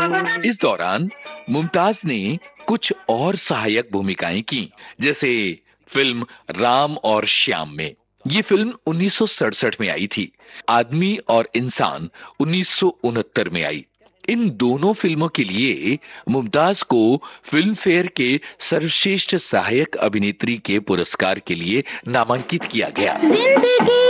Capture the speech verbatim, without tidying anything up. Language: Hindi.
इस दौरान मुमताज ने कुछ और सहायक भूमिकाएं की, जैसे फिल्म राम और श्याम में। ये फिल्म उन्नीस सौ सड़सठ में आई थी। आदमी और इंसान उन्नीस सौ उनहत्तर में आई। इन दोनों फिल्मों के लिए मुमताज को फिल्म फेयर के सर्वश्रेष्ठ सहायक अभिनेत्री के पुरस्कार के लिए नामांकित किया गया।